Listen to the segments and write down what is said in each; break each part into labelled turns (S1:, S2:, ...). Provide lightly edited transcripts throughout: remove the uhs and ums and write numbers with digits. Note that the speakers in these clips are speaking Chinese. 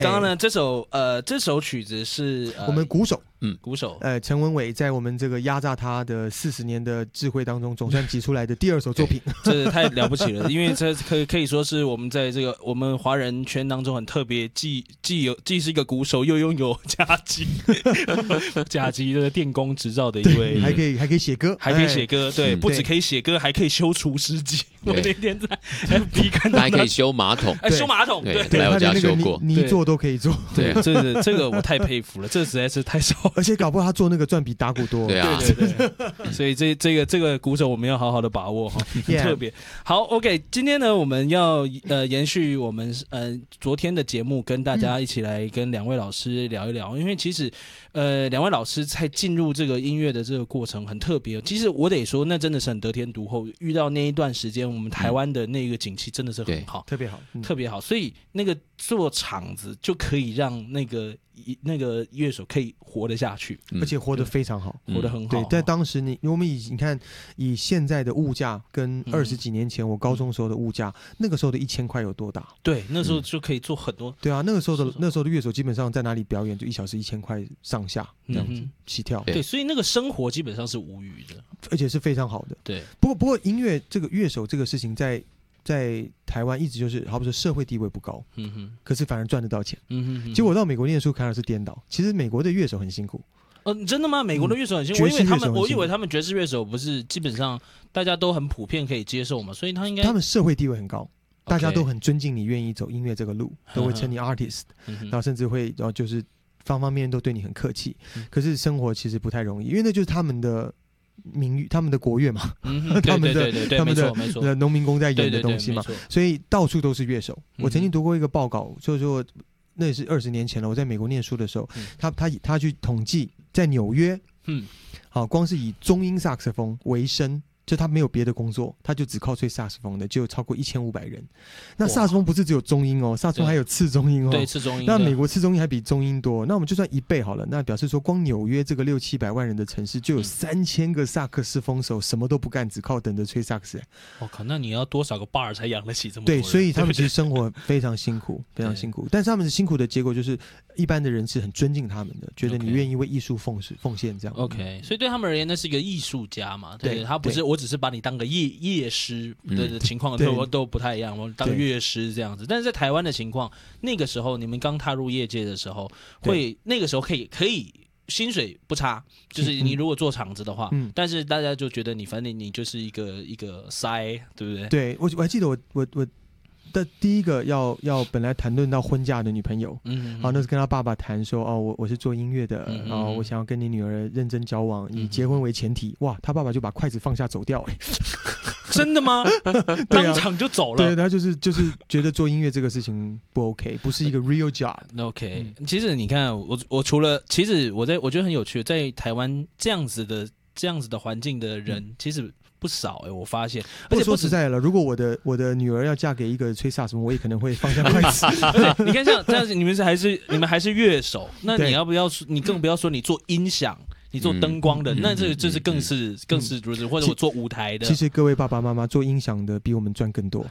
S1: 刚刚呢，这首曲子是
S2: 我们鼓手，
S1: 鼓手，
S2: 陈文伟在我们这个压榨他的40年的智慧当中，总算挤出来的第2首作品，
S1: 这太了不起了，因为这可以说是我们在这个我们华人圈当中很特别，既是一个鼓手，又拥有甲级的电工执照的一位，
S2: 还可以写歌，
S1: 对，不只可以写歌，还可以修除湿机。我那天在 FB 看到，
S3: 还可以修马桶，
S1: 修马桶，对，
S3: 来我家修过，
S2: 泥做都可以做，
S1: 对，这个我太佩服了，这实在是太少，
S2: 而且搞不好他做那个赚比打鼓多，
S3: 对啊，
S1: 对，所以这个鼓手我们要好好的把握哈，很特别。好 ，OK， 今天呢我们要延续我们昨天的节目，跟大家一起来跟2位老师聊一聊，因为其实2位老师在进入这个音乐的这个过程很特别，其实我得说那真的是很得天独厚，遇到那一段时间我们台湾的那个景气真的是很好，
S2: 特别好，
S1: 特别好，所以那个做场子就可以让那个乐手可以活得下去，
S2: 而且活得非常好，
S1: 活得很好。
S2: 对，在当时我们你看，以现在的物价跟20几年前我高中时候的物价，那个时候的1000块有多大？
S1: 对，那时候就可以做很多。
S2: 对啊，那时候的乐手基本上在哪里表演，就1小时1000块上下这样子起跳。
S1: 对，所以那个生活基本上是无虞的，
S2: 而且是非常好的。
S1: 对，
S2: 不过音乐这个乐手这个事情在台湾一直就是好比说社会地位不高，可是反而赚得到钱，结果我到美国念书，反而是颠倒。其实美国的乐手很辛苦。
S1: 真的吗？美国的乐手很辛苦，我以为他们爵士乐手不是基本上大家都很普遍可以接受嘛，所以他们
S2: 社会地位很高，大家都很尊敬你，愿意走音乐这个路，都会称你 artist， 然后甚至会就是方方面面都对你很客气。可是生活其实不太容易，因为那就是他们的名誉，他们的国乐嘛，他们的农民工在演的东西嘛，所以到处都是乐手。我曾经读过一个报告，就是说那也是20年前了，我在美国念书的时候，他去统计在纽约，光是以中音萨克斯风为生，就他没有别的工作，他就只靠吹萨克斯风的，就有超过1500人。那萨克斯风不是只有中音哦，萨克斯风还有次中音哦，
S1: 对，次中音。
S2: 那美国次中音还比中音多，那我们就算1倍好了，那表示说光纽约这个600-700万人的城市，就有3000个萨克斯风手，什么都不干，只靠等着吹萨克斯。
S1: 我靠，那你要多少个 bar 才养得起这么多人？
S2: 对，所以他们其实生活非常辛苦，非常辛苦。但是他们辛苦的结果就是，一般的人是很尊敬他们的，觉得你愿意为艺术奉献这样。
S1: OK， 所以对他们而言，那是一个艺术家嘛？对，他不是我只是把你当个乐师的情况都不太一样，我当乐师这样子。但是在台湾的情况，那个时候你们刚踏入业界的时候，那个时候可以薪水不差，就是你如果做场子的话，但是大家就觉得反正你就是一个塞，对不对？
S2: 对，我还记得我的第一个要本来谈论到婚嫁的女朋友，那是跟他爸爸谈说，我是做音乐的，然后我想要跟你女儿认真交往，以结婚为前提。哇，他爸爸就把筷子放下走掉，
S1: 真的吗？当场就走了。
S2: 对，他就是觉得做音乐这个事情不 OK， 不是一个 real job。OK，
S1: 其实你看，我除了，其实我觉得很有趣，在台湾这样子的环境的人，其实不少我发现。
S2: 而且说实在了，如果我的女儿要嫁给一个吹萨克斯，我也可能会放下筷子。
S1: 你看这样子，你们还是乐手，那你要不要？你更不要说你做音响。你做灯光的，那这是更是如此，或者我做舞台的。
S2: 其实各位爸爸妈妈做音响的比我们赚更多。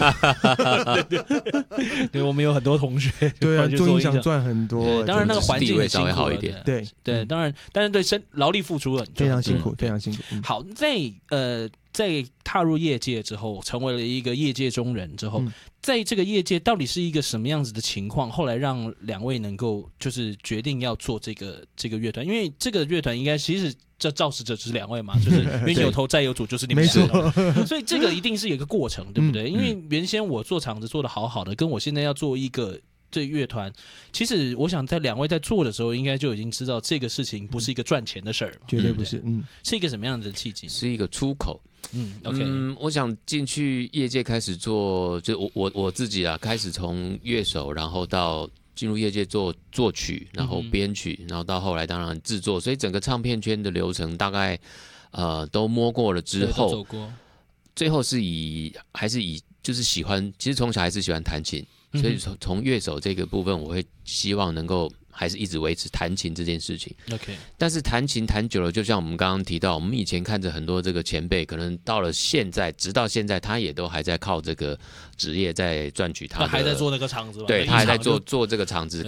S1: 对，我们有很多同学，
S2: 对啊，做音响赚很多。
S1: 当然那个环境
S3: 稍微好一点，
S1: 对，当然，但是对劳力付出很
S2: 非常辛苦，非常辛苦。
S1: 好，在踏入业界之后，成为了一个业界中人之后，在这个业界到底是一个什么样子的情况？后来让2位能够就是决定要做这个乐团，因为这个乐团应该其实这肇事者就是2位嘛，就是因为有头债有主，就是你们是了，所以这个一定是有一个过程，对不对？因为原先我做场子做得好好的，跟我现在要做一个这乐团，其实我想在2位在做的时候，应该就已经知道这个事情不是一个赚钱的事儿，
S2: 绝对不是，
S1: 是一个什么样的契机？
S3: 是一个出口。
S1: OK，
S3: 我想进去业界开始做，就我自己开始从乐手，然后到进入业界做作曲，然后编曲，然后到后来当然制作，所以整个唱片圈的流程大概都摸过了之后，
S1: 走过，
S3: 最后还是以就是喜欢，其实从小还是喜欢弹琴，所以从乐手这个部分，我会希望能够还是一直维持弹琴这件事情。
S1: OK，
S3: 但是弹琴弹久了，就像我们刚刚提到，我们以前看着很多这个前辈，可能到了现在，直到现在，他也都还在靠这个职业在赚取他的，
S1: 还在做那个场子吧？
S3: 对，他还在做这个场子，